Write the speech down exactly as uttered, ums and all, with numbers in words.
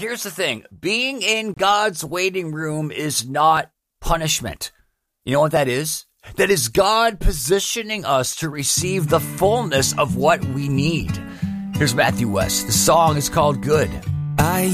here's the thing. Being in God's waiting room is not punishment. You know what that is? That is God positioning us to receive the fullness of what we need. Here's Matthew West. The song is called Good. I